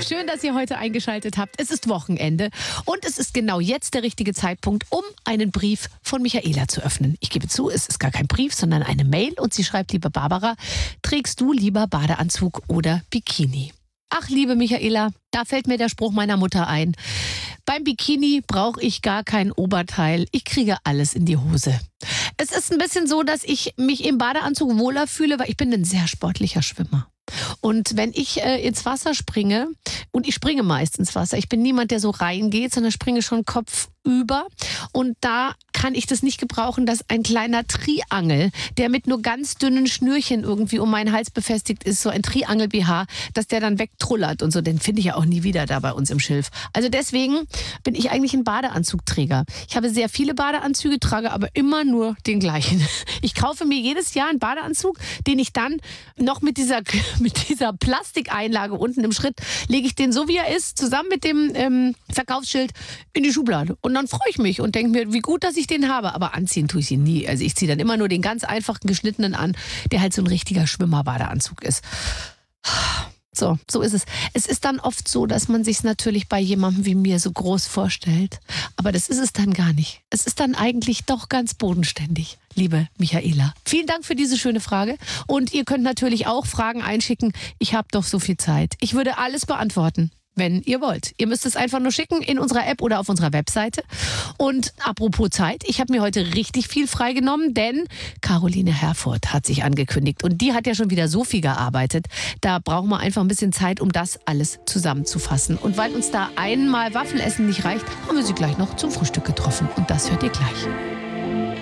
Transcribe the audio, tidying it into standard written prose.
Schön, dass ihr heute eingeschaltet habt. Es ist Wochenende und es ist genau jetzt der richtige Zeitpunkt, um einen Brief von Michaela zu öffnen. Ich gebe zu, es ist gar kein Brief, sondern eine Mail und sie schreibt: Liebe Barbara, trägst du lieber Badeanzug oder Bikini? Ach, liebe Michaela, da fällt mir der Spruch meiner Mutter ein. Beim Bikini brauche ich gar kein Oberteil. Ich kriege alles in die Hose. Es ist ein bisschen so, dass ich mich im Badeanzug wohler fühle, weil ich bin ein sehr sportlicher Schwimmer. Und wenn ich ins Wasser springe, und ich springe meist ins Wasser, ich bin niemand, der so reingeht, sondern springe schon kopfüber. Und da kann ich das nicht gebrauchen, dass ein kleiner Triangel, der mit nur ganz dünnen Schnürchen irgendwie um meinen Hals befestigt ist, so ein Triangel-BH, dass der dann wegtrullert und so. Den finde ich ja auch nie wieder da bei uns im Schilf. Also deswegen bin ich eigentlich ein Badeanzugträger. Ich habe sehr viele Badeanzüge, trage aber immer nur den gleichen. Ich kaufe mir jedes Jahr einen Badeanzug, den ich dann noch mit dieser Plastikeinlage unten im Schritt, lege ich den so wie er ist, zusammen mit dem Verkaufsschild in die Schublade. Und dann freue ich mich und denke mir, wie gut, dass ich den habe. Aber anziehen tue ich ihn nie. Also ich ziehe dann immer nur den ganz einfachen geschnittenen an, der halt so ein richtiger Schwimmerbadeanzug ist. So ist es. Es ist dann oft so, dass man sich natürlich bei jemandem wie mir so groß vorstellt. Aber das ist es dann gar nicht. Es ist dann eigentlich doch ganz bodenständig, liebe Michaela. Vielen Dank für diese schöne Frage. Und ihr könnt natürlich auch Fragen einschicken. Ich habe doch so viel Zeit. Ich würde alles beantworten, wenn ihr wollt. Ihr müsst es einfach nur schicken in unserer App oder auf unserer Webseite. Und apropos Zeit, ich habe mir heute richtig viel freigenommen, denn Caroline Herfurth hat sich angekündigt. Und die hat ja schon wieder so viel gearbeitet. Da brauchen wir einfach ein bisschen Zeit, um das alles zusammenzufassen. Und weil uns da einmal Waffelessen nicht reicht, haben wir sie gleich noch zum Frühstück getroffen. Und das hört ihr gleich.